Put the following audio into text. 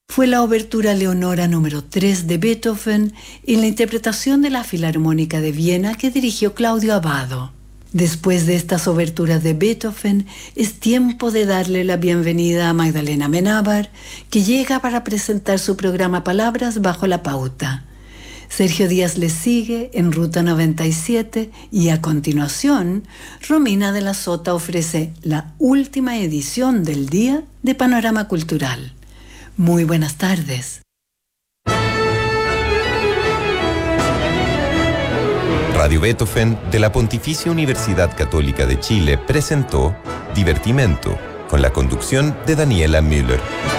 fue la obertura Leonora número 3 de Beethoven en la interpretación de la Filarmónica de Viena que dirigió Claudio Abbado. Después de estas oberturas de Beethoven, es tiempo de darle la bienvenida a Magdalena Amenábar, que llega para presentar su programa Palabras bajo la pauta. Sergio Díaz le sigue en Ruta 97 y a continuación, Romina de la Sota ofrece la última edición del día de Panorama Cultural. Muy buenas tardes. Radio Beethoven de la Pontificia Universidad Católica de Chile presentó Divertimento, con la conducción de Daniela Müller.